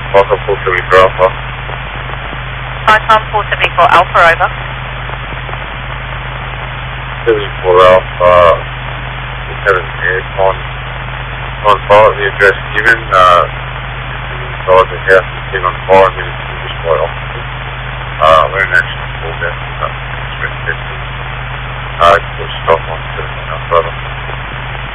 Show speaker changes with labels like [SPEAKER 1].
[SPEAKER 1] Icon 474 Alpha.
[SPEAKER 2] Icon 474 Alpha, over.
[SPEAKER 1] 74 Alpha, just had an aircon on fire at the address given, inside the house has been on fire and it's just by officers. We're in action to call that express testing. Put stop on 7 Alpha, over.